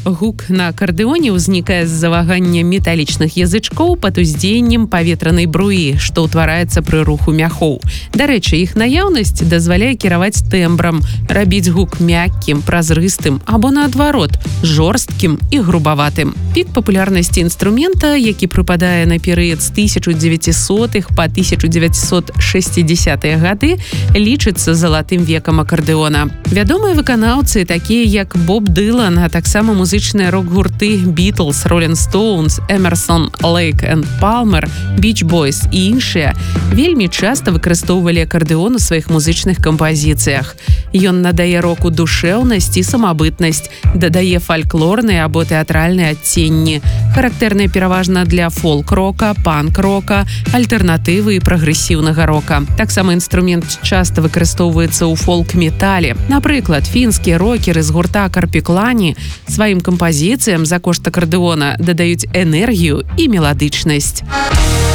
Гук на акардэоне ўзнікае з-за вагання металічных язычкоў пад уздзеяннем паветранай бруі, што ўтвараецца пры руху мяхоў. Дарэчы, іх наяўнасць дазваляе кіраваць тэмбрам, рабіць гук мяккім, празрыстым або наадварот, жорсткім і грубаватым. Пік папулярнасці інструмента, які прыпадае на перыяд з 1900-х па 1960-е гады, лічыцца залатым векам акардэона. Вядомыя выканаўцы, такія як Боб Дылан, а таксама музычныя рок-гурты Beatles, Rolling Stones, Emerson, Lake and Palmer, Beach Boys і іншыя, вельмі часта выкарыстоўвалі акардэон у сваіх музычных кампазіцыях. Ён надае року душэўнасць і самабытнасць, дадае фальклорныя або тэатральныя адценні, характэрныя пераважна для фолк-рока, панк-рока, альтэрнатывы і прагрэсіўнага рока. Таксама інструмент часта выкарыстоўваецца ў фолк-метале. Напрыклад, фінскія рокеры з гурта Карпіклані сваім кампазіцыям за кошт акардэона дадаюць энергію і меладычнасць.